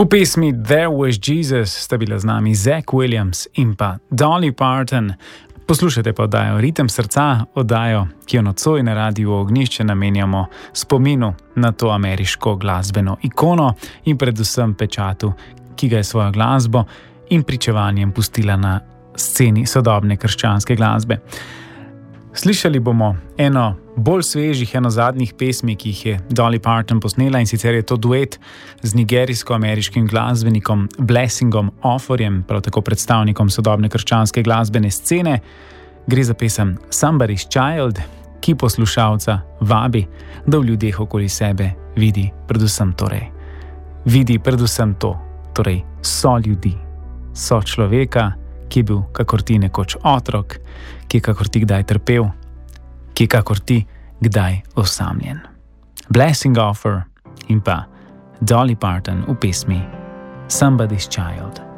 V pesmi There Was Jesus sta bila z nami Zach Williams in pa Dolly Parton. Poslušajte pa oddajo Ritem srca, oddajo, ki jo nocoj na Radiu Ognjišče namenjamo spominu na to ameriško glasbeno ikono in predvsem pečatu, ki ga je svojo glasbo in pričevanjem pustila na sceni sodobne krščanske glasbe. Slišali bomo eno bolj svežih, eno zadnjih pesmi, ki jih je Dolly Parton posnela, in sicer je to duet z nigerijsko-ameriškim glasbenikom Blessingom Offorjem, prav tako predstavnikom sodobne krščanske glasbene scene. Gre za pesem Somebody's Child, ki poslušalca vabi, da v ljudeh okoli sebe vidi predvsem to, torej so ljudi, so človeka, ki je bil kakor ti nekoč otrok, ki je kakor ti kdaj trpel, ki je kakor ti kdaj osamljen. Blessing Offor in pa Dolly Parton v pesmi Somebody's Child.